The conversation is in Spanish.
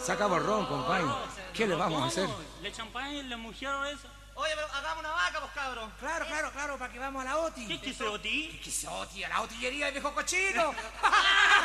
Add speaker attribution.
Speaker 1: Se acabó el ron, compadre. ¿Qué le vamos a hacer?
Speaker 2: ¿Le champagne la mujer esa?
Speaker 3: Oye, pero hagamos una vaca, pues, cabros.
Speaker 4: Claro, para que vamos a la OTI.
Speaker 2: ¿Qué es ese Oti?
Speaker 4: ¿Qué es OTI? A la otillería de viejo cochino.